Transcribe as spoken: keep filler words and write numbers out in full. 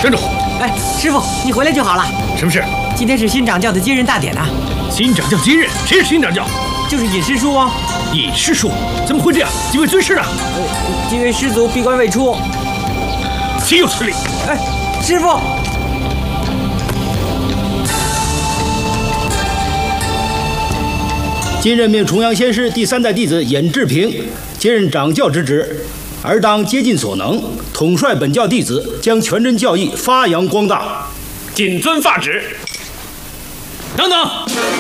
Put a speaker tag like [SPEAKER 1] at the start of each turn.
[SPEAKER 1] 站住！
[SPEAKER 2] 哎，师傅，你回来就好了。
[SPEAKER 1] 什么事？
[SPEAKER 2] 今天是新掌教的接任大典呢、啊。
[SPEAKER 1] 新掌教接任？谁是新掌教？
[SPEAKER 2] 就是尹师叔哦。
[SPEAKER 1] 尹师叔？怎么会这样？几位尊师呢？
[SPEAKER 2] 呃，几位师祖闭关未出。
[SPEAKER 1] 岂有此理！
[SPEAKER 2] 哎，师傅。
[SPEAKER 3] 今任命重阳仙师第三代弟子尹志平接任掌教之职，而当竭尽所能，统帅本教弟子，将全真教义发扬光大。
[SPEAKER 1] 谨遵发旨。等等。